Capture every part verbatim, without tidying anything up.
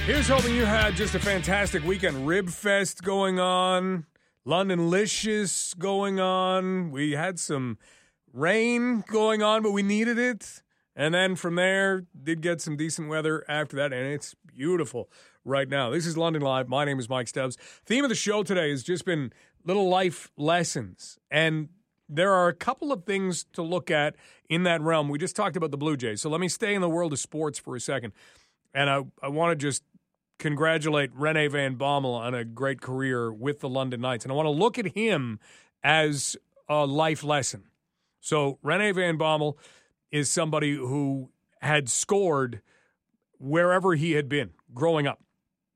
Here's hoping you had just a fantastic weekend. Rib Fest going on, Londonlicious going on. We had some rain going on, but we needed it. And then from there, did get some decent weather after that, and it's beautiful right now. This is London Live. My name is Mike Stubbs. Theme of the show today has just been little life lessons, and there are a couple of things to look at in that realm. We just talked about the Blue Jays, so let me stay in the world of sports for a second. And I, I want to just congratulate Rene Van Bommel on a great career with the London Knights. And I want to look at him as a life lesson. So Rene Van Bommel is somebody who had scored wherever he had been growing up.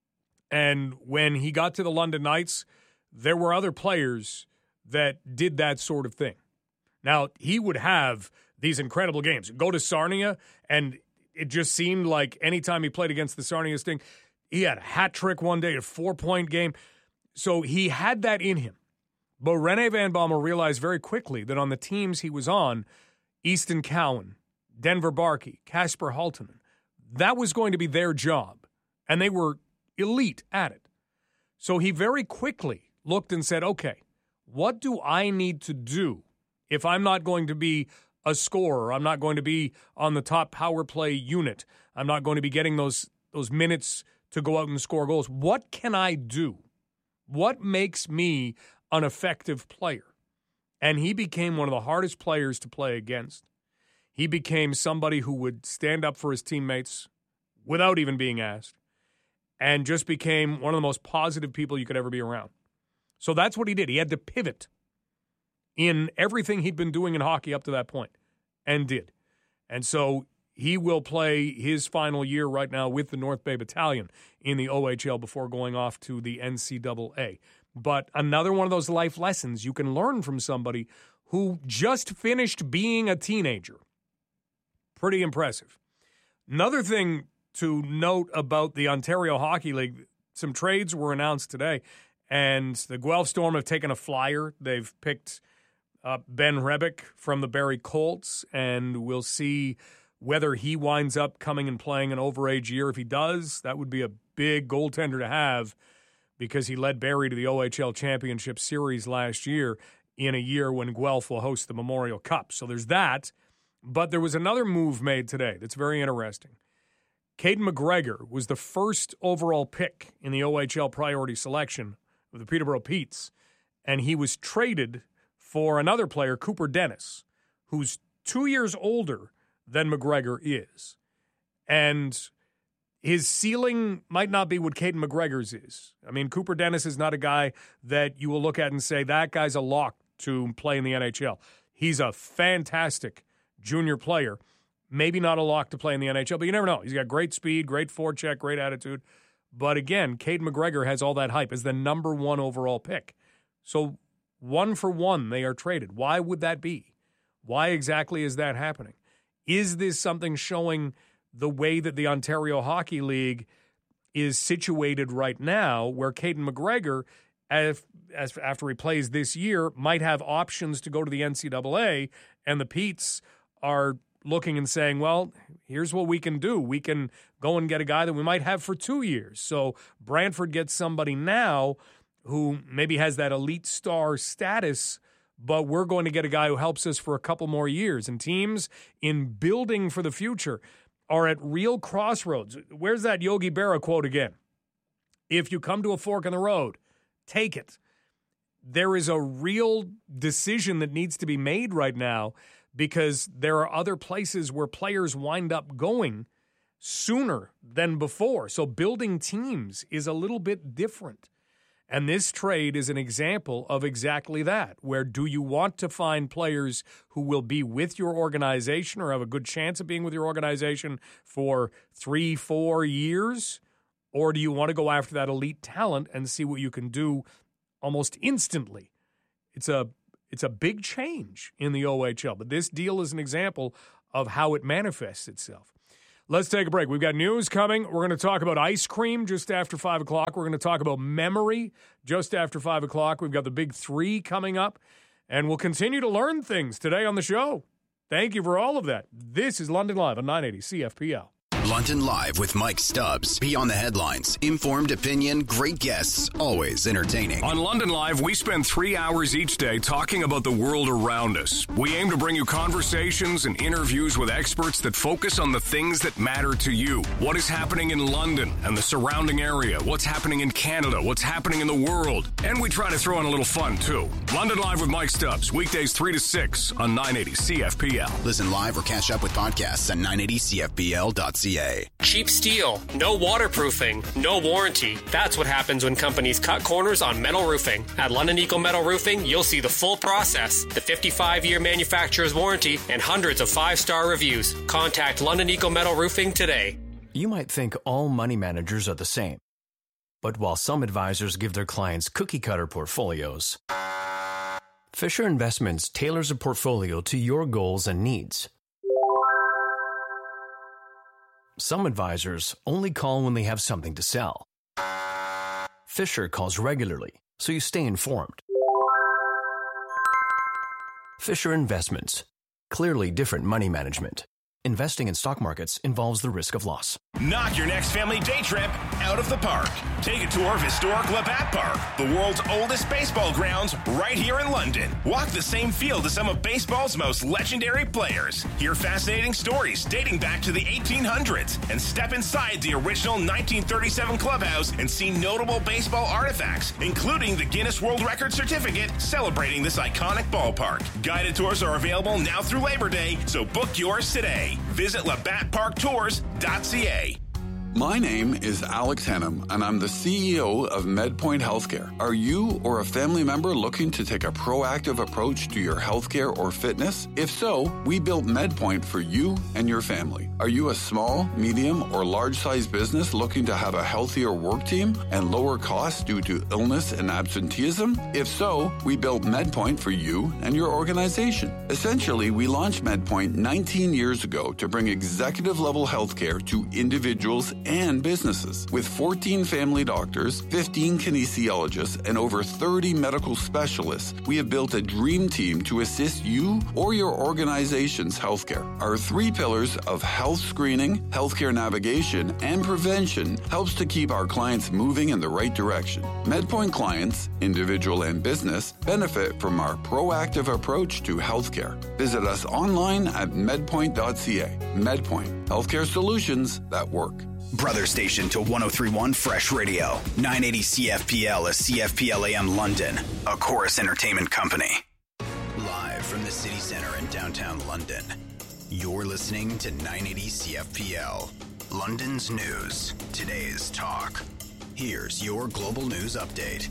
And when he got to the London Knights, there were other players that did that sort of thing. Now, he would have these incredible games. Go to Sarnia, and it just seemed like anytime he played against the Sarnia Sting, he had a hat trick one day, a four-point game. So he had that in him. But Rene Van Bommel realized very quickly that on the teams he was on, Easton Cowan, Denver Barkey, Casper Haltonen, that was going to be their job. And they were elite at it. So he very quickly looked and said, okay, what do I need to do if I'm not going to be a scorer? I'm not going to be on the top power play unit. I'm not going to be getting those those minutes to go out and score goals. What can I do? What makes me an effective player? And he became one of the hardest players to play against. He became somebody who would stand up for his teammates without even being asked, and just became one of the most positive people you could ever be around. So that's what he did. He had to pivot in everything he'd been doing in hockey up to that point, and did. And so he will play his final year right now with the North Bay Battalion in the O H L before going off to the N C double A. But another one of those life lessons you can learn from somebody who just finished being a teenager. Pretty impressive. Another thing to note about the Ontario Hockey League, some trades were announced today, and the Guelph Storm have taken a flyer. They've picked up Ben Rebick from the Barrie Colts, and we'll see whether he winds up coming and playing an overage year. If he does, that would be a big goaltender to have, because he led Barrie to the O H L Championship Series last year in a year when Guelph will host the Memorial Cup. So there's that. But there was another move made today that's very interesting. Caden McGregor was the first overall pick in the O H L priority selection of the Peterborough Petes, and he was traded for another player, Cooper Dennis, who's two years older than McGregor is. And his ceiling might not be what Caden McGregor's is. I mean, Cooper Dennis is not a guy that you will look at and say, that guy's a lock to play in the N H L. He's a fantastic junior player. Maybe not a lock to play in the N H L, but you never know. He's got great speed, great forecheck, great attitude. But again, Caden McGregor has all that hype as the number one overall pick. So one for one, they are traded. Why would that be? Why exactly is that happening? Is this something showing the way that the Ontario Hockey League is situated right now, where Caden McGregor, as, as, after he plays this year, might have options to go to the N C double A, and the Petes are looking and saying, well, here's what we can do. We can go and get a guy that we might have for two years. So Brantford gets somebody now who maybe has that elite star status, but we're going to get a guy who helps us for a couple more years. And teams in building for the future are at real crossroads. Where's that Yogi Berra quote again? If you come to a fork in the road, take it. There is a real decision that needs to be made right now, because there are other places where players wind up going sooner than before. So building teams is a little bit different. And this trade is an example of exactly that, where do you want to find players who will be with your organization or have a good chance of being with your organization for three, four years? Or do you want to go after that elite talent and see what you can do almost instantly? It's a It's a big change in the O H L, but this deal is an example of how it manifests itself. Let's take a break. We've got news coming. We're going to talk about ice cream just after five o'clock. We're going to talk about memory just after five o'clock. We've got the big three coming up, and we'll continue to learn things today on the show. Thank you for all of that. This is London Live on nine eighty C F P L. London Live with Mike Stubbs. Beyond the headlines, informed opinion, great guests, always entertaining. On London Live, we spend three hours each day talking about the world around us. We aim to bring you conversations and interviews with experts that focus on the things that matter to you. What is happening in London and the surrounding area? What's happening in Canada? What's happening in the world? And we try to throw in a little fun, too. London Live with Mike Stubbs, weekdays three to six on nine eighty C F P L. Listen live or catch up with podcasts at nine eighty C F P L dot C A. Cheap steel, no waterproofing, no warranty. That's what happens when companies cut corners on metal roofing. At London Eco Metal Roofing, you'll see the full process, the fifty-five year manufacturer's warranty, and hundreds of five-star reviews. Contact London Eco Metal Roofing today. You might think all money managers are the same. But while some advisors give their clients cookie-cutter portfolios, Fisher Investments tailors a portfolio to your goals and needs. Some advisors only call when they have something to sell. Fisher calls regularly, so you stay informed. Fisher Investments. Clearly different money management. Investing in stock markets involves the risk of loss. Knock your next family day trip out of the park. Take a tour of historic Labatt Park, the world's oldest baseball grounds, right here in London. Walk the same field as some of baseball's most legendary players. Hear fascinating stories dating back to the eighteen hundreds and step inside the original nineteen thirty-seven clubhouse and see notable baseball artifacts, including the Guinness World Record certificate celebrating this iconic ballpark. Guided tours are available now through Labor Day, so book yours today. Visit Labatt Park Tours dot C A. My name is Alex Hennum, and I'm the C E O of MedPoint Healthcare. Are you or a family member looking to take a proactive approach to your healthcare or fitness? If so, we built MedPoint for you and your family. Are you a small, medium, or large-sized business looking to have a healthier work team and lower costs due to illness and absenteeism? If so, we built MedPoint for you and your organization. Essentially, we launched MedPoint nineteen years ago to bring executive-level healthcare to individuals and businesses. With fourteen family doctors, fifteen kinesiologists, and over thirty medical specialists, we have built a dream team to assist you or your organization's healthcare. Our three pillars of health screening, healthcare navigation, and prevention helps to keep our clients moving in the right direction. MedPoint clients, individual and business, benefit from our proactive approach to healthcare. Visit us online at medpoint dot c a. MedPoint, healthcare solutions that work. Brother station to one oh three point one Fresh Radio. nine eighty C F P L is C F P L A M London, a Chorus Entertainment company. Live from the city center in downtown London, you're listening to nine eighty C F P L. London's news, today's talk. Here's your global news update.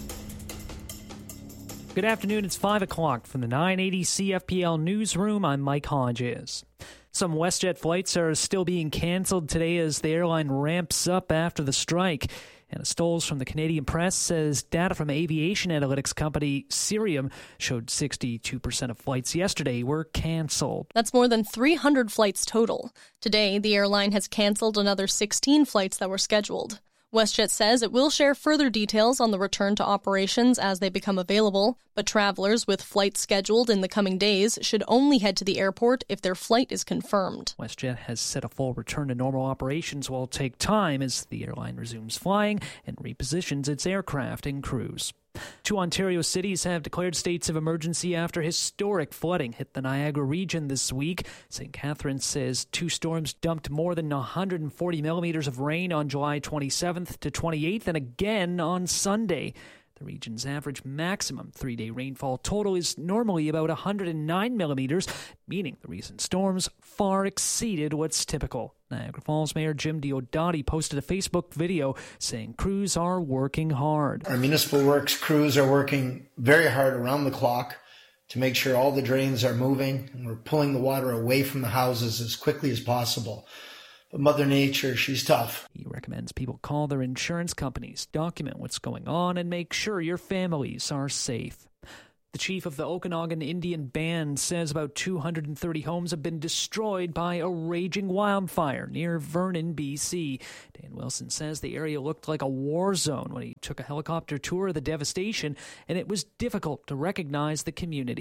Good afternoon, it's five o'clock from the nine eighty C F P L newsroom. I'm Mike Hodges. Some WestJet flights are still being canceled today as the airline ramps up after the strike. Anna Stoles from the Canadian Press says data from aviation analytics company Cirium showed sixty-two percent of flights yesterday were canceled. That's more than three hundred flights total. Today, the airline has canceled another sixteen flights that were scheduled. WestJet says it will share further details on the return to operations as they become available, but travelers with flights scheduled in the coming days should only head to the airport if their flight is confirmed. WestJet has said a full return to normal operations will take time as the airline resumes flying and repositions its aircraft and crews. Two Ontario cities have declared states of emergency after historic flooding hit the Niagara region this week. Saint Catharines says two storms dumped more than one hundred forty millimeters of rain on July twenty-seventh to twenty-eighth and again on Sunday. The region's average maximum three-day rainfall total is normally about one hundred nine millimeters, meaning the recent storms far exceeded what's typical. Niagara Falls Mayor Jim Diodati posted a Facebook video saying crews are working hard. Our municipal works crews are working very hard around the clock to make sure all the drains are moving, and we're pulling the water away from the houses as quickly as possible. But Mother Nature, she's tough. He recommends people call their insurance companies, document what's going on, and make sure your families are safe. The chief of the Okanagan Indian Band says about two hundred thirty homes have been destroyed by a raging wildfire near Vernon, B C. Dan Wilson says the area looked like a war zone when he took a helicopter tour of the devastation, and it was difficult to recognize the community. The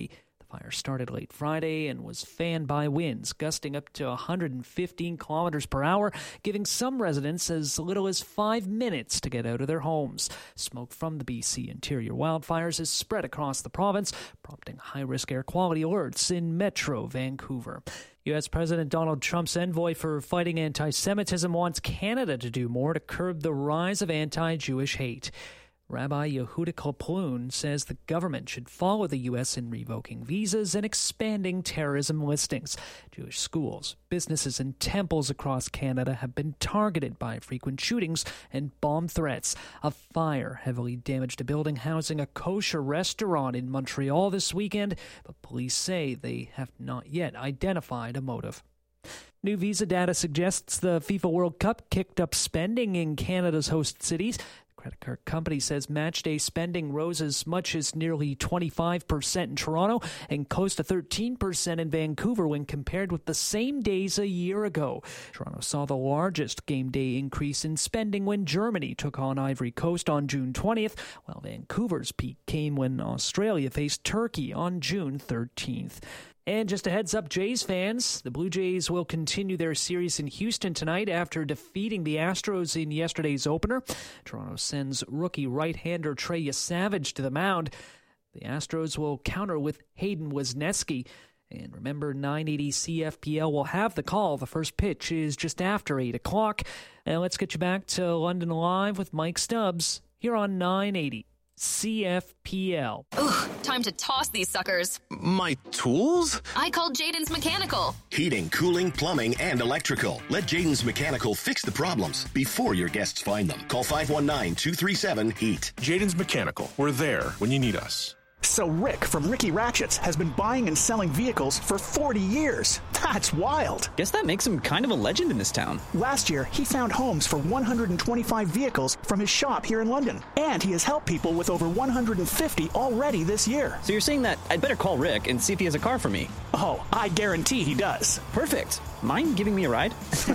Fire started late Friday and was fanned by winds gusting up to one hundred fifteen kilometers per hour, giving some residents as little as five minutes to get out of their homes. Smoke from the B C interior wildfires has spread across the province, prompting high-risk air quality alerts in Metro Vancouver. U S. President Donald Trump's envoy for fighting anti-Semitism wants Canada to do more to curb the rise of anti-Jewish hate. Rabbi Yehuda Kaplan says the government should follow the U S in revoking visas and expanding terrorism listings. Jewish schools, businesses, and temples across Canada have been targeted by frequent shootings and bomb threats. A fire heavily damaged a building housing a kosher restaurant in Montreal this weekend, but police say they have not yet identified a motive. New visa data suggests the FIFA World Cup kicked up spending in Canada's host cities. Credit card company says matchday spending rose as much as nearly twenty-five percent in Toronto and close to thirteen percent in Vancouver when compared with the same days a year ago. Toronto saw the largest game day increase in spending when Germany took on Ivory Coast on June twentieth, while Vancouver's peak came when Australia faced Turkey on June thirteenth. And just a heads up, Jays fans, the Blue Jays will continue their series in Houston tonight after defeating the Astros in yesterday's opener. Toronto sends rookie right-hander Trey Savage to the mound. The Astros will counter with Hayden Wesneski. And remember, nine eighty C F P L will have the call. The first pitch is just after eight o'clock. And let's get you back to London Live with Mike Stubbs here on nine eighty C F P L. Ugh, time to toss these suckers. My tools? I called Jaden's Mechanical. Heating, cooling, plumbing, and electrical. Let Jaden's Mechanical fix the problems before your guests find them. Call five one nine, two three seven, HEAT. Jaden's Mechanical. We're there when you need us. So Rick from Ricky Ratchets has been buying and selling vehicles for forty years. That's wild. Guess that makes him kind of a legend in this town. Last year, he found homes for one hundred twenty-five vehicles from his shop here in London. And he has helped people with over one hundred fifty already this year. So you're saying that I'd better call Rick and see if he has a car for me? Oh, I guarantee he does. Perfect. Mind giving me a ride?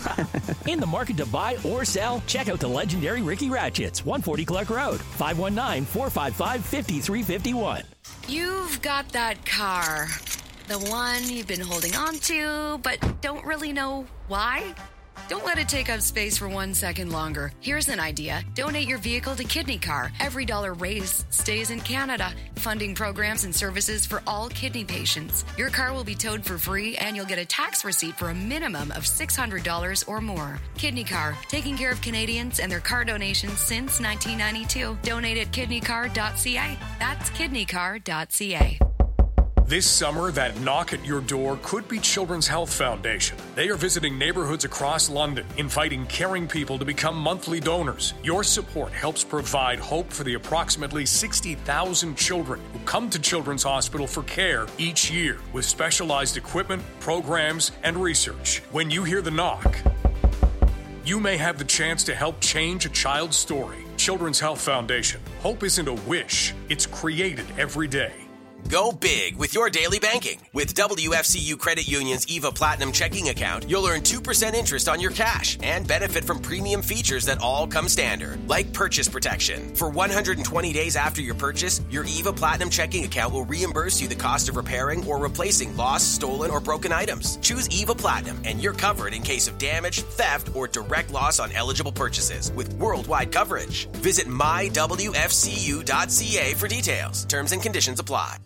In the market to buy or sell? Check out the legendary Ricky Ratchets, one forty Clark Road, five one nine, four five five, five three five one. You've got that car, the one you've been holding on to, but don't really know why? Don't let it take up space for one second longer. Here's an idea. Donate your vehicle to Kidney Car. Every dollar raised stays in Canada, funding programs and services for all kidney patients. Your car will be towed for free, and you'll get a tax receipt for a minimum of six hundred dollars or more. Kidney Car, taking care of Canadians and their car donations since nineteen ninety-two. Donate at kidney car dot c a. That's kidney car dot c a. This summer, that knock at your door could be Children's Health Foundation. They are visiting neighborhoods across London, inviting caring people to become monthly donors. Your support helps provide hope for the approximately sixty thousand children who come to Children's Hospital for care each year, with specialized equipment, programs, and research. When you hear the knock, you may have the chance to help change a child's story. Children's Health Foundation. Hope isn't a wish, it's created every day. Go big with your daily banking. With W F C U Credit Union's EVA Platinum checking account, you'll earn two percent interest on your cash and benefit from premium features that all come standard, like purchase protection. For one hundred twenty days after your purchase, your EVA Platinum checking account will reimburse you the cost of repairing or replacing lost, stolen, or broken items. Choose EVA Platinum and you're covered in case of damage, theft, or direct loss on eligible purchases with worldwide coverage. Visit my w f c u dot c a for details. Terms and conditions apply.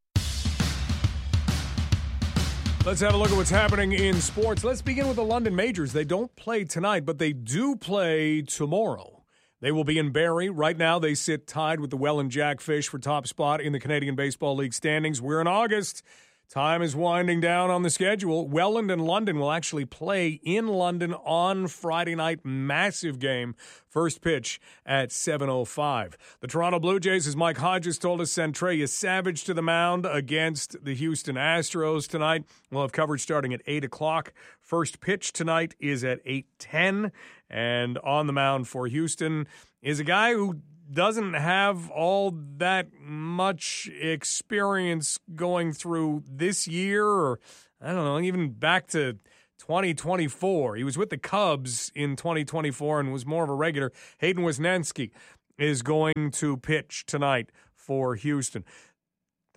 Let's have a look at what's happening in sports. Let's begin with the London Majors. They don't play tonight, but they do play tomorrow. They will be in Barrie. Right now, they sit tied with the Welland Jackfish for top spot in the Canadian Baseball League standings. We're in August. Time is winding down on the schedule. Welland and London will actually play in London on Friday night. Massive game. First pitch at seven oh five. The Toronto Blue Jays, as Mike Hodges told us, sent Trey Savage to the mound against the Houston Astros tonight. We'll have coverage starting at eight o'clock. First pitch tonight is at eight ten. And on the mound for Houston is a guy who doesn't have all that much experience going through this year, or I don't know, even back to twenty twenty-four. He was with the Cubs in twenty twenty-four and was more of a regular. Hayden Wesneski is going to pitch tonight for Houston.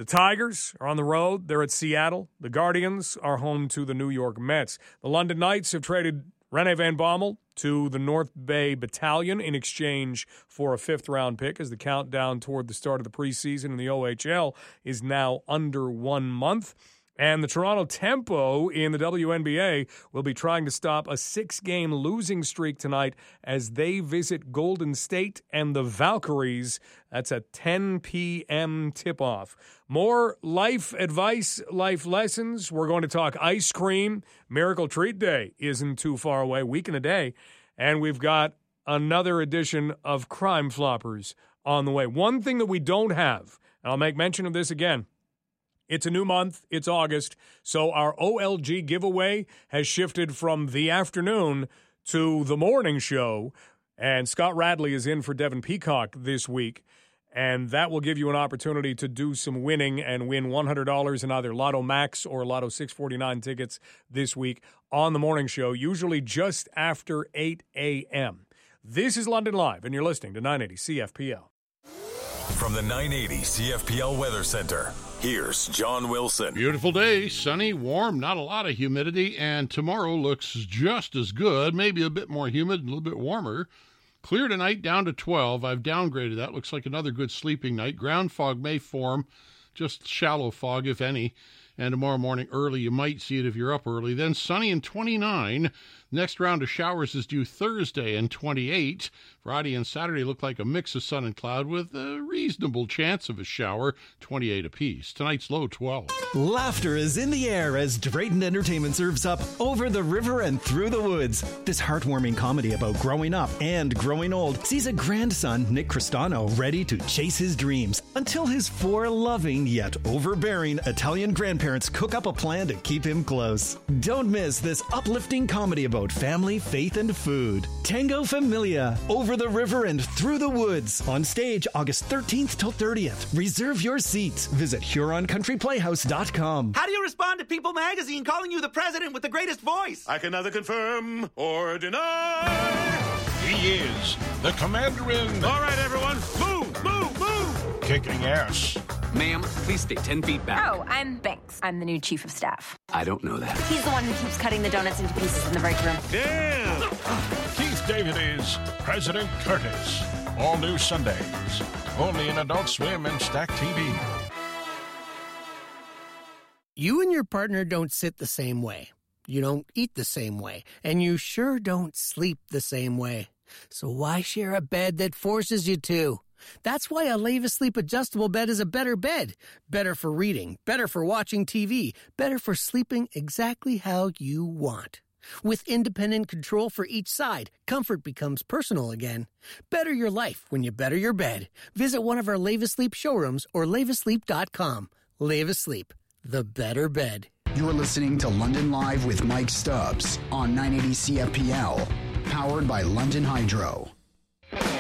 The Tigers are on the road. They're at Seattle. The Guardians are home to the New York Mets. The London Knights have traded Rene Van Bommel to the North Bay Battalion in exchange for a fifth-round pick as the countdown toward the start of the preseason in the O H L is now under one month. And the Toronto Tempo in the W N B A will be trying to stop a six-game losing streak tonight as they visit Golden State and the Valkyries. That's a ten p.m. tip-off. More life advice, life lessons. We're going to talk ice cream. Miracle Treat Day isn't too far away, week and a day. And we've got another edition of Crime Floppers on the way. One thing that we don't have, and I'll make mention of this again, it's a new month. It's August. So our O L G giveaway has shifted from the afternoon to the morning show. And Scott Radley is in for Devin Peacock this week. And that will give you an opportunity to do some winning and win one hundred dollars in either Lotto Max or Lotto six forty-nine tickets this week on the morning show, usually just after eight a.m. This is London Live, and you're listening to nine eighty C F P L. From the nine eighty C F P L Weather Center, here's John Wilson. Beautiful day, sunny, warm, not a lot of humidity, and tomorrow looks just as good, maybe a bit more humid, a little bit warmer. Clear tonight down to twelve. I've downgraded that. Looks like another good sleeping night. Ground fog may form, just shallow fog, if any. And tomorrow morning early, you might see it if you're up early. Then sunny and twenty-nine. Next round of showers is due Thursday and twenty-eight. Friday and Saturday look like a mix of sun and cloud with a reasonable chance of a shower, twenty-eight apiece. Tonight's low, twelve. Laughter is in the air as Drayton Entertainment serves up Over the River and Through the Woods. This heartwarming comedy about growing up and growing old sees a grandson, Nick Cristano, ready to chase his dreams until his four loving yet overbearing Italian grandparents cook up a plan to keep him close. Don't miss this uplifting comedy about family, faith, and food. Tango Familia, Over the River and Through the Woods. On stage August thirteenth till thirtieth. Reserve your seats. Visit Huron Country Playhouse dot com. How do you respond to People Magazine calling you the president with the greatest voice? I can neither confirm or deny. He is the commander in... All right, everyone, move, move, move! Kicking ass. Ma'am, please stay ten feet back. Oh, I'm Banks. I'm the new chief of staff. I don't know that. He's the one who keeps cutting the donuts into pieces in the break room. Damn! Keith David is President Curtis. All new Sundays. Only in Adult Swim and Stack T V. You and your partner don't sit the same way. You don't eat the same way. And you sure don't sleep the same way. So why share a bed that forces you to? That's why a Leva Sleep adjustable bed is a better bed. Better for reading, better for watching T V, better for sleeping exactly how you want. With independent control for each side, comfort becomes personal again. Better your life when you better your bed. Visit one of our Leva Sleep showrooms or leva sleep dot com. Leva Sleep, the better bed. You're listening to London Live with Mike Stubbs on nine eighty C F P L, powered by London Hydro.